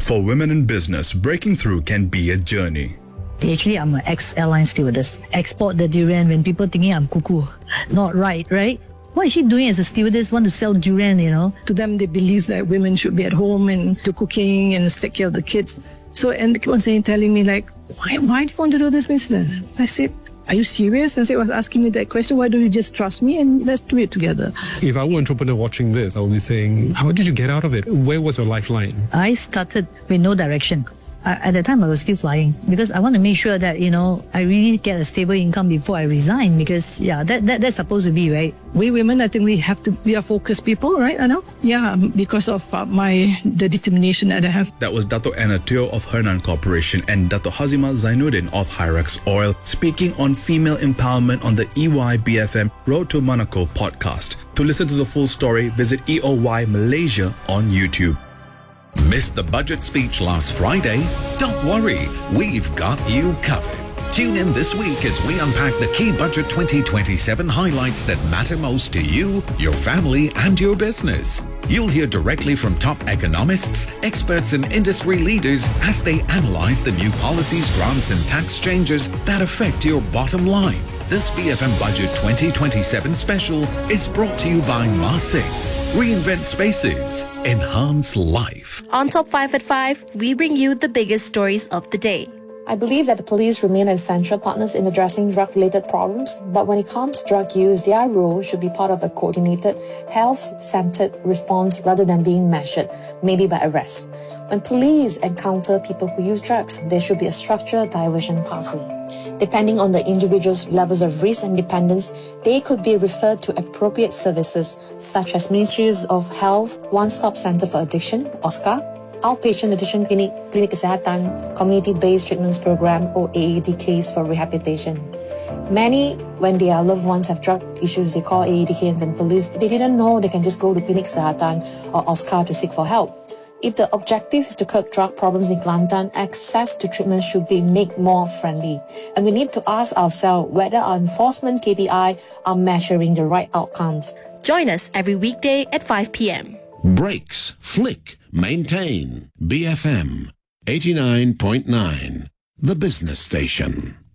For women in business, breaking through can be a journey. Actually, I'm an ex-airline stewardess. Export the durian when people thinking I'm cuckoo. Not right? What is she doing as a stewardess? Want to sell durian, To them, they believe that women should be at home and do cooking and take care of the kids. So, and they keep on telling me why do you want to do this business? I said, are you serious? And they was asking me that question. Why don't you just trust me and let's do it together? If I were an entrepreneur watching this, I would be saying, how did you get out of it? Where was your lifeline? I started with no direction. At the time, I was still flying because I want to make sure that, I really get a stable income before I resign because, that's supposed to be, right? We women, I think we are focused people, right? I know. Yeah, because of the determination that I have. That was Dato Anna Teo of Hernan Corporation and Dato Hazima Zainuddin of Hyrax Oil speaking on female empowerment on the EY-BFM Road to Monaco podcast. To listen to the full story, visit EOY Malaysia on YouTube. Missed the budget speech last Friday? Don't worry, we've got you covered. Tune in this week as we unpack the key Budget 2027 highlights that matter most to you, your family, and your business. You'll hear directly from top economists, experts, and industry leaders as they analyze the new policies, grants, and tax changes that affect your bottom line. This BFM Budget 2027 special is brought to you by Masing. Reinvent spaces, enhance life. On Top 5 at 5, we bring you the biggest stories of the day. I believe that the police remain essential partners in addressing drug-related problems, but when it comes to drug use, their role should be part of a coordinated, health-centered response rather than being measured, maybe by arrest. When police encounter people who use drugs, there should be a structured diversion pathway. Depending on the individual's levels of risk and dependence, they could be referred to appropriate services such as Ministries of Health, One-Stop Center for Addiction, OSCA, Outpatient Addiction Clinic, Klinik Kesihatan, Community-Based Treatments Program or AADKs for rehabilitation. Many, when their loved ones have drug issues, they call AADK and then police. They didn't know they can just go to Klinik Kesihatan or OSCA to seek for help. If the objective is to curb drug problems in Kelantan, access to treatment should be made more friendly. And we need to ask ourselves whether our enforcement KPI are measuring the right outcomes. Join us every weekday at 5 p.m. Brakes, flick, maintain. BFM 89.9, the business station.